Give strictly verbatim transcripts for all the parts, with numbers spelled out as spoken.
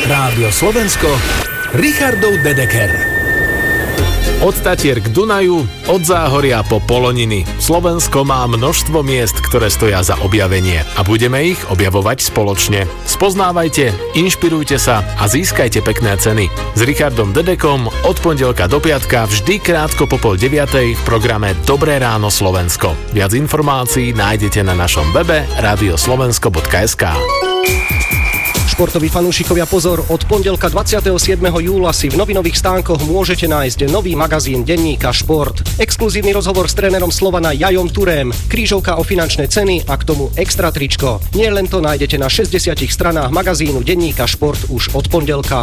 Rádio Slovensko, Richardov Dedeker. Od Tatier k Dunaju, od Záhoria po Poloniny. Slovensko má množstvo miest, ktoré stoja za objavenie a budeme ich objavovať spoločne. Spoznávajte, inšpirujte sa a získajte pekné ceny. S Richardom Dedekom od pondelka do piatka vždy krátko po pol deviatej v programe Dobré ráno Slovensko. Viac informácií nájdete na našom webe radioslovensko bodka es ká. Športoví fanúšikovia, pozor, od pondelka dvadsiateho siedmeho júla si v novinových stánkoch môžete nájsť nový magazín denníka Šport. Exkluzívny rozhovor s trénerom Slovana Jajom Turém, krížovka o finančné ceny a k tomu extra tričko. Nie len to nájdete na šesťdesiatich stranách magazínu denníka Šport už od pondelka.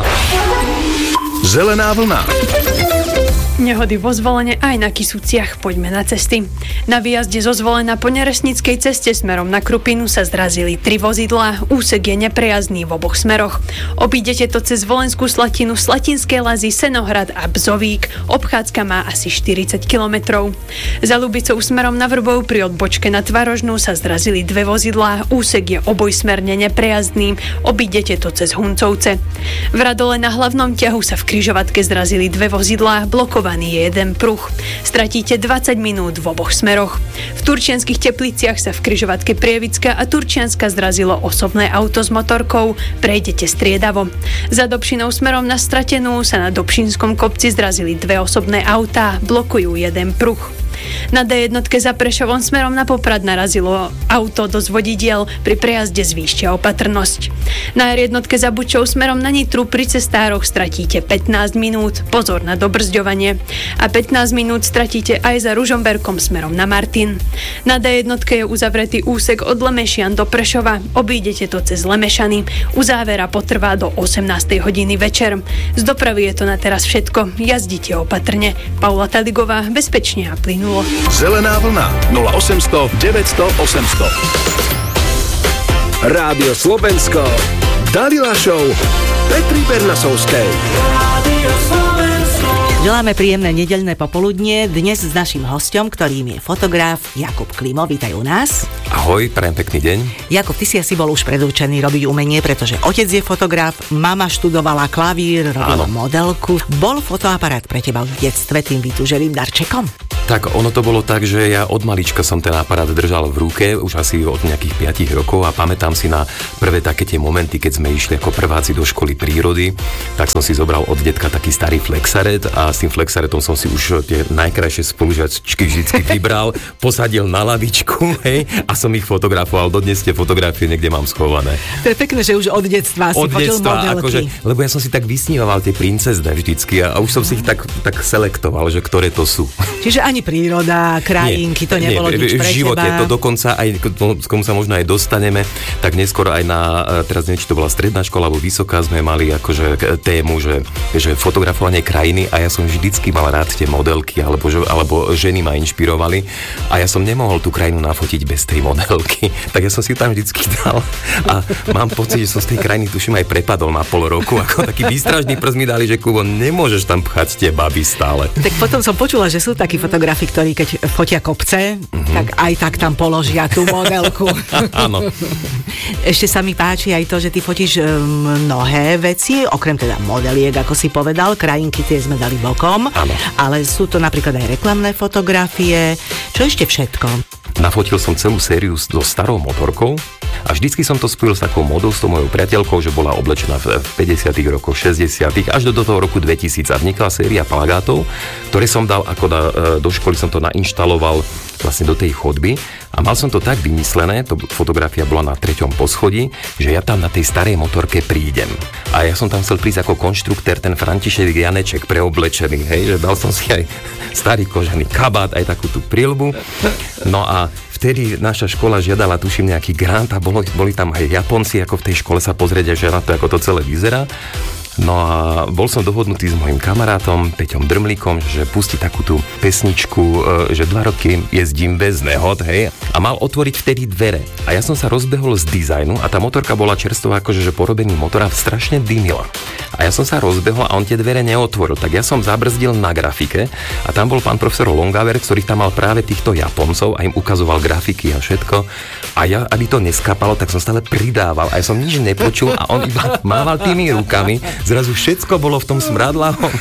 Zelená vlna. Nehody vo Zvolene aj na Kysuciach. Poďme na cesty. Na výjazde zo Zvolena po Neresnickej ceste smerom na Krupinu sa zrazili tri vozidlá. Úsek je neprejazdný v oboch smeroch. Obídete to cez Volenskú Slatinu, Slatinské Lazy, Senohrad a Bzovík. Obchádzka má asi štyridsať kilometrov. Za Ľubicou smerom na Vrbov pri odbočke na Tvarožnú sa zrazili dve vozidlá. Úsek je obojsmerne neprejazdný. Obídete to cez Huncovce. V Radole na hlavnom ťahu sa v križovatke zrazili dve vozidlá. Blokovaný je jeden pruh. Stratíte dvadsať minút v oboch smeroch. V Turčianskych Tepliciach sa v križovatke Prievická a Turčianska zrazilo osobné auto s motorkou. Prejdete striedavo. Za Dobšinou smerom na Stratenú sa na Dobšinskom kopci zrazili dve osobné autá. Blokujú jeden pruh. Na dé jednotke za Prešovom smerom na Poprad narazilo auto do zvodidiel. Pri prejazde zvýšte opatrnosť. Na er jednotke za Bučou smerom na Nitru pri cestároch stratíte pätnásť minút. Pozor na dobrzďovanie. A pätnásť minút stratíte aj za Ružomberkom smerom na Martin. Na dé jednotke je uzavretý úsek od Lemešian do Prešova. Obídete to cez Lemešany. Uzávera potrvá do osemnástej hodiny večer. Z dopravy je to na teraz všetko. Jazdite opatrne. Paula Taligová, bezpečne a plynulo. Zelená vlna nula osemsto deväťsto osemsto. Rádio Slovensko, Dalila Show, Petri Bernasovskej. Rádio Slovensko. Želáme príjemné nedeľné popoludnie dnes s naším hosťom, ktorým je fotograf Jakub Klimo. Vítaj u nás. Ahoj, prajem pekný deň. Jakub, ty si asi bol už predurčený robiť umenie, pretože otec je fotograf, mama študovala klavír, robila Áno. modelku. Bol fotoaparát pre teba v detstve tým vytúženým darčekom? Tak ono to bolo tak, že ja od malička som ten aparát držal v ruke, už asi od nejakých piatich rokov a pamätám si na prvé také tie momenty, keď sme išli ako prváci do školy prírody, tak som si zobral od detka taký starý flexaret a s tým flexaretom som si už tie najkrajšie spolužiačky vždycky vybral, posadil na lavičku, hej, a som ich fotografoval. Dodnes tie fotografie niekde mám schované. To je pekné, že už od detstva si od fotil detstva, modelky. Akože, lebo ja som si tak vysníval tie princezne vždycky a, a už som si ich tak, tak selektoval, že ktoré to sú. Čiže ani príroda, krajinky, nie, to nebolo nie, nič pre v živote, teba. To dokonca aj, k komu sa možno aj dostaneme, tak neskôr aj na, teraz neviem, či to bola stredná škola alebo vysoká, sme mali akože tému, že, že fotografovanie krajiny a ja som vždycky mal rád tie modelky, alebo, alebo ženy ma inšpirovali a ja som nemohol tú krajinu nafotiť bez tej modelky, tak ja som si tam vždycky dal a mám pocit, že som z tej krajiny tuším aj prepadol na pol roku, ako taký výstražný prst mi dali, že Kubo, nemôžeš tam pchať tie baby stále. Tak potom som počula, že sú takí fotografi, ktorí keď fotia kopce, mm-hmm. tak aj tak tam položia tú modelku. Áno. Ešte sa mi páči aj to, že ty fotíš mnohé veci, okrem teda modeliek, ako si povedal, krajinky tie sme dali bokom, Áno. ale sú to napríklad aj reklamné fotografie. Čo ešte všetko? Nafotil som celú sériu so starou motorkou a vždycky som to spojil s takou modou, s tou mojou priateľkou, že bola oblečená v päťdesiatych rokoch, šesťdesiatych až do toho roku dvetisíc a vznikla séria plagátov, ktoré som dal ako da, do školy, som to nainštaloval vlastne do tej chodby a mal som to tak vymyslené, to fotografia bola na treťom poschodí, že ja tam na tej starej motorke prídem. A ja som tam chcel prísť ako konštruktér, ten František Janeček preoblečený, hej, že dal som si aj starý kožený kabát, aj takú tú prilbu. No a vtedy naša škola žiadala, tuším, nejaký grant a bolo, boli tam aj Japonci, ako v tej škole sa pozrieť, že na to, ako to celé vyzerá. No a bol som dohodnutý s mojim kamarátom Peťom Drmlíkom, že pustí takú tú pesničku, že dva roky jezdím bez nehod, hej, a mal otvoriť vtedy dvere. A ja som sa rozbehol z dizajnu a tá motorka bola čerstvá, akože že porobený motor a strašne dymila. A ja som sa rozbehol a on tie dvere neotvoril. Tak ja som zabrzdil na grafike a tam bol pán profesor Longaver, ktorý tam mal práve týchto Japoncov a im ukazoval grafiky a všetko. A ja, aby to neskapalo, tak som stále pridával a ja som nič nepočul a on iba mával tými rukami. Zrazu všetko bolo v tom smradlavom,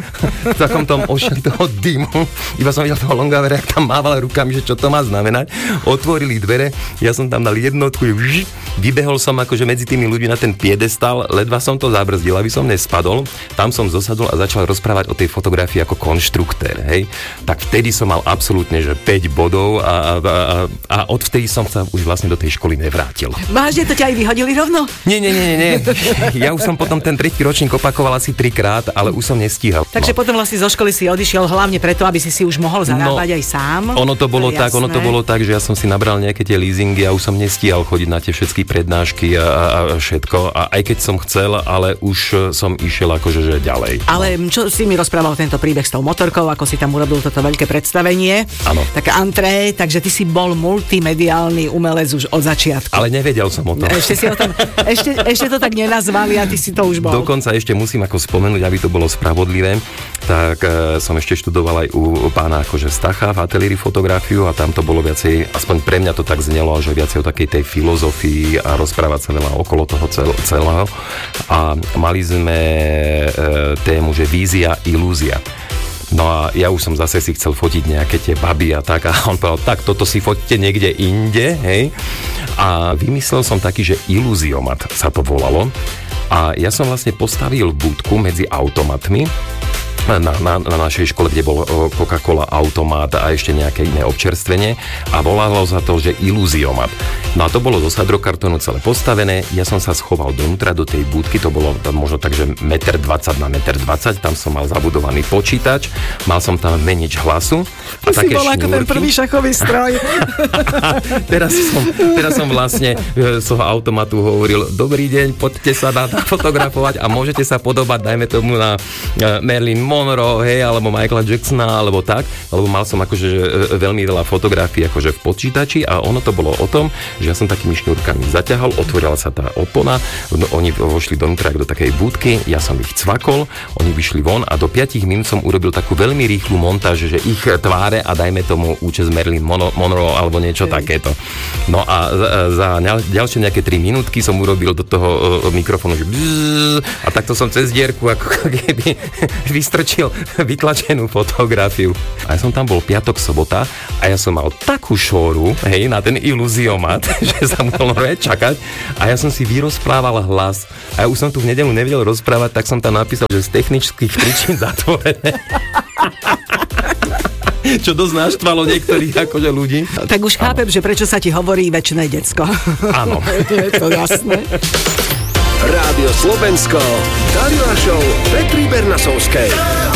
v takom tom ošli toho dymu. Iba som videl toho Longavera, jak tam mával rukami, že čo to má znamenať. Otvorili dvere, ja som tam dal jednotku, vybehol som akože medzi tými ľuďmi na ten piedestal, ledva som to zabrzdil, aby som nespadol. Tam som zosadol a začal rozprávať o tej fotografii ako konštruktér, hej. Tak vtedy som mal absolútne, že päť bodov a, a, a, a odvtedy som sa už vlastne do tej školy nevrátil. Vážne to ťa aj vyhodili rovno? Nie, nie, nie, nie. Ja už som potom ten tretí ročník opakoval asi trikrát, ale už som nestíhal. Takže no. potom vlastne zo školy si odišiel hlavne preto, aby si si už mohol zarábať no, aj sám. Ono to bolo to tak, jasné. ono to bolo tak, že ja som si nabral nejaké tie leasingy a už som nestíhal chodiť na tie všetky prednášky a, a, a všetko. A aj keď som chcel, ale už som išiel akože že ďalej. Ale čo si mi rozprával tento príbeh s tou motorkou, ako si tam urobil toto veľké predstavenie. Áno. Také antré, takže ty si bol multimediálny umelec už od začiatku. Ale nevedel som o tom. Ešte si o tom, ešte, ešte to tak nenazvali a ty si to už bol. Dokonca ešte musím ako spomenúť, aby to bolo spravodlivé, tak e, som ešte študoval aj u, u pána akože Stacha v ateliéri fotografiu a tam to bolo viacej, aspoň pre mňa to tak znelo, že viacej o takej tej filozofii a rozprávať sa veľa okolo toho cel, celého. A mali sme e, tému, že vízia, ilúzia. No a ja už som zase si chcel fotiť nejaké tie baby a tak a on povedal, tak toto si fotíte niekde inde, hej. A vymyslel som taký, že ilúziomat sa to volalo. A ja som vlastne postavil budku medzi automatmi na, na, na našej škole, kde bol Coca-Cola automat a ešte nejaké iné občerstvenie a volalo sa to, že ilúziomat. No a to bolo zo sadrokartónu celé postavené, ja som sa schoval donútra do tej budky, to bolo tam možno tak, že jeden dvadsať na jeden dvadsať, tam som mal zabudovaný počítač, mal som tam menič hlasu. A Ty si bol ako ten prvý šachový stroj. teraz, som, teraz som vlastne z toho automatu hovoril, dobrý deň, poďte sa na fotografovať a môžete sa podobať, dajme tomu na Marilyn Monroe, hej, alebo Michaela Jacksona, alebo tak, lebo mal som akože veľmi veľa fotografií akože v počítači a ono to bolo o tom, že ja som takými šňúrkami zaťahol, otvorila sa tá opona, no, oni vošli donútra do takej budky, ja som ich cvakol, oni vyšli von a do päť minút som urobil takú veľmi rýchlu montáž, že ich tváre a dajme tomu účes Marilyn Monroe alebo niečo okay. takéto. No a za, za ďalšie nejaké tri minútky som urobil do toho mikrofónu, že bzzz, a takto som cez dierku ako keby vystrčil vytlačenú fotografiu. A ja som tam bol piatok, sobota a ja som mal takú šóru, hej, na ten ilúziomat, že sa musel čakať a ja som si vyrozprával hlas a ja už som tu v nedeľu nevedel rozprávať, tak som tam napísal, že z technických príčin zatvorené. Čo dosť naštvalo niektorých akože ľudí. Tak už chápem, že prečo sa ti hovorí večné decko. Áno. Je to jasné. Rádio Slovensko, Talila Show Petry Bernasovskej.